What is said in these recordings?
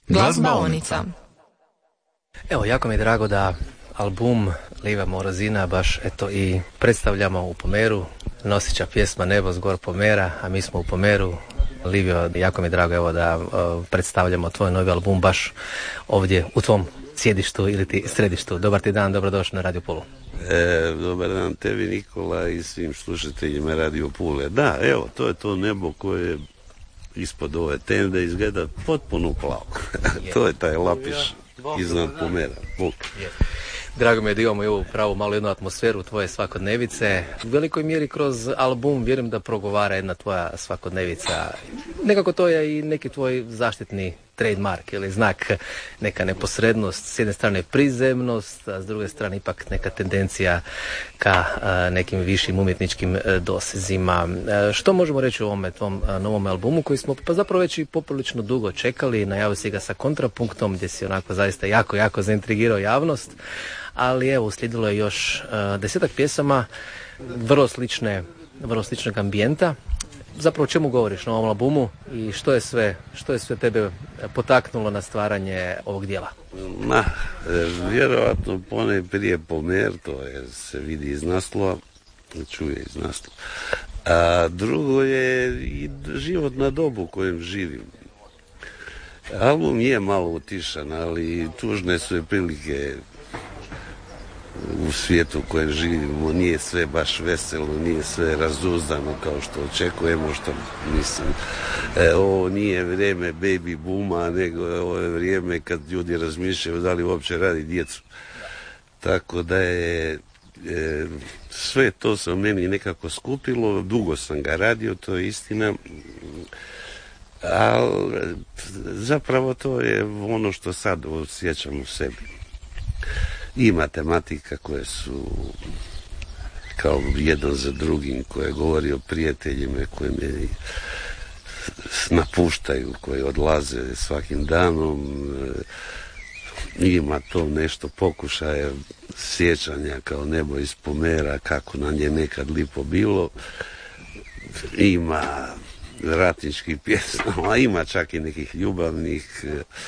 Glazbaonica. Evo, jako mi je drago da album Liva Morozina baš eto i predstavljamo u Pomeru. Nosića pjesma Nebo zgor Pomera, a mi smo u Pomeru. Livio, jako mi je drago evo da predstavljamo tvoj novi album baš ovdje u tvom sjedištu ili ti središtu. Dobar ti dan, dobrodošli na Radio Pulu. Dobar dan tebi, Nikola, i svim slušateljima Radio Pule. Da, evo, to je to nebo koje ispod ove tende izgleda potpuno plavo. To je taj lapiš iznad Pomera. Drago mi je da imamo i ovu pravu malu jednu atmosferu tvoje svakodnevice. U velikoj mjeri kroz album vjerujem da progovara jedna tvoja svakodnevica. Nekako to je i neki tvoj zaštitni trademark ili znak, neka neposrednost, s jedne strane prizemnost, a s druge strane ipak neka tendencija ka nekim višim umjetničkim dosezima. Što možemo reći o ovome tvom novom albumu koji smo pa zapravo već i poprilično dugo čekali, najavio si ga sa kontrapunktom gdje si onako zaista jako zaintrigirao javnost, ali evo uslijedilo je još 10 pjesama vrlo sličnog ambijenta. Zapravo o čemu govoriš na ovom albumu i što je sve tebe potaknulo na stvaranje ovog dijela? Vjerojatno prije Pomer, to se vidi iz naslova, čuje iz naslova. A drugo je i život na dobu u kojem živim. Album je malo utišan, ali tužne su je prilike u svijetu u kojem živimo. Nije sve baš veselo, nije sve razuzdano kao što očekujemo, što mislim. Ovo nije vrijeme baby booma, nego ovo je vrijeme kad ljudi razmišljaju da li uopće radi djecu. Tako da je sve to se u meni nekako skupilo, dugo sam ga radio, to je istina, ali zapravo to je ono što sad osjećam u sebi. Ima tematika koje su kao jedan za drugim, koje govori o prijateljima koje me napuštaju, koje odlaze svakim danom. Ima to nešto pokušaja sjećanja kao nebo iz Pomera, kako nam je nekad lipo bilo. Ima ratničkih pjesama, ima čak i nekih ljubavnih,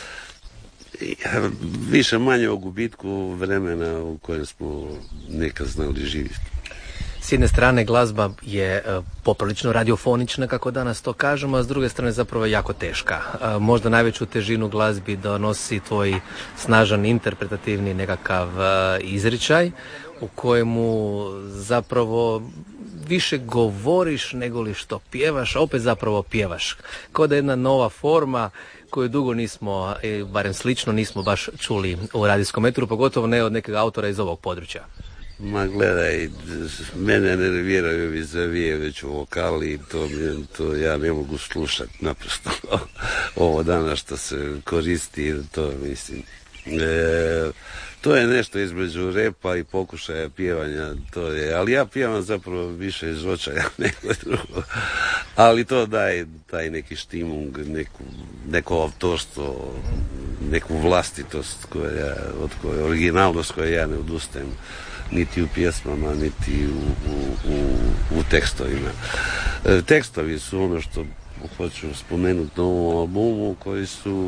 više manje o gubitku vremena u kojem smo nekad znali živjeti. S jedne strane glazba je poprilično radiofonična, kako danas to kažemo, a s druge strane zapravo je jako teška. Možda najveću težinu glazbi donosi tvoj snažan interpretativni nekakav izričaj u kojemu zapravo više govoriš nego li što pjevaš, a opet zapravo pjevaš. Kao da je jedna nova forma koju dugo nismo, barem slično, nismo baš čuli u radijskom etru, pogotovo ne od nekog autora iz ovog područja. Ma gledaj, mene nerviraju vizavije već u vokali, to ja ne mogu slušati naprosto. Ovo danas što se koristi, to mislim. To je nešto između repa i pokušaja pjevanja, ali ja pjevam zapravo više iz očaja nego drugo. Ali to daje taj neki štimung, neko autorstvo, neku vlastitost od koje originalnost koje ja ne odustajem niti u pjesmama, niti u tekstovima. Tekstovi su ono što hoću spomenuti na ovom albumu, koji su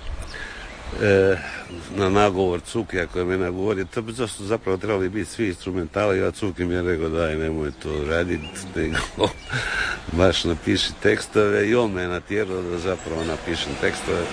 na nagovor Cukija koji me nagovori, to su zapravo trebali biti svi instrumentali, a Cuki mi je rekao daj nemoj to raditi, nego baš napiši tekstove, i on me natjerao da zapravo napišem tekstove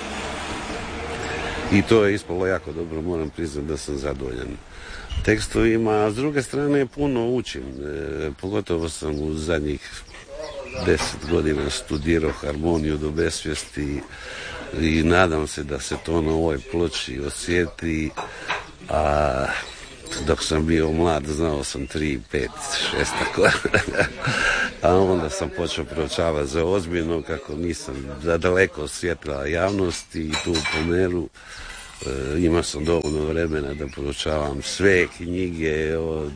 i to je ispalo jako dobro, moram priznati da sam zadovoljan tekstovima, a s druge strane puno učim, pogotovo sam u zadnjih 10 godina studirao harmoniju do besvijesti i nadam se da se to na ovoj ploči osjeti, a dok sam bio mlad znao sam 3, 5, 6 tako. A onda sam počeo proučavati za ozbiljno, kako nisam za daleko osvjetla javnosti, i tu u Pomeru imao sam dovoljno vremena da proučavam sve knjige od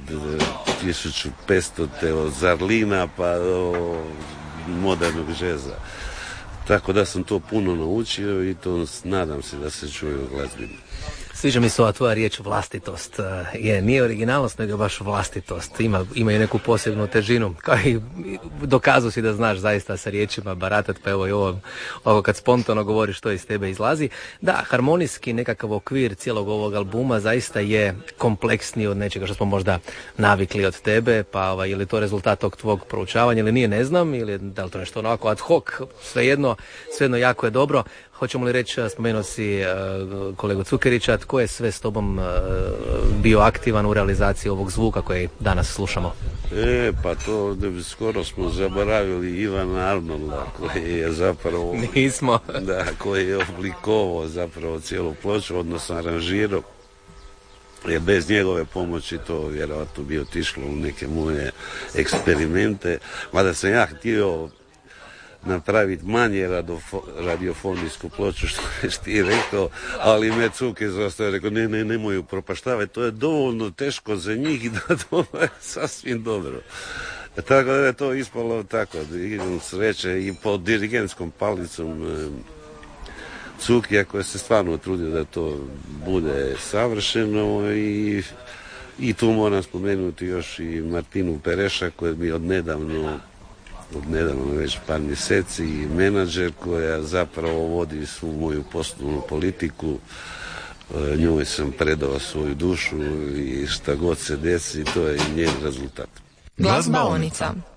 1500 od Zarlina pa do modernog džeza. Tako da sam to puno naučio i to nadam se da se čuje u glazbi. Sviđa mi se ova tvoja riječ vlastitost. Nije originalnost, nego baš vlastitost. Ima i neku posebnu težinu. Kao i dokazao si da znaš zaista sa riječima baratat, pa evo i ovo kad spontano govoriš što iz tebe izlazi. Da, harmonijski nekakav okvir cijelog ovog albuma zaista je kompleksniji od nečega što smo možda navikli od tebe, pa je li to rezultat tog tvog proučavanja ili nije, ne znam, ili da li to nešto onako ad hoc, svejedno jako je dobro. Hoćemo li reći, spomenuo si kolegu Cukerića, tko je sve s tobom bio aktivan u realizaciji ovog zvuka koji danas slušamo? Pa to skoro smo zaboravili Ivana Arnolda, koji je zapravo... Nismo. Da, koji je oblikovao zapravo cijelu ploču, odnosno aranžirao. Je bez njegove pomoći to vjerojatno bi otišlo u neke moje eksperimente, mada sam ja htio napraviti manje radiofonijsku ploču, što ješ ti rekao, ali me Cuk izostao, rekao, nemoj ju propaštavati, to je dovoljno teško za njih i da to je sasvim dobro. Tako da je to ispalo tako, igrom sreće i pod dirigentskom palicom Cukija, koji se stvarno trudio da to bude savršeno i tu moram spomenuti još i Martinu Pereša, koja mi od nedavno već par mjeseci i menadžer, koja zapravo vodi svu moju poslovnu politiku. Njoj sam predao svoju dušu i šta god se desi, to je njen rezultat. Glazbaonica.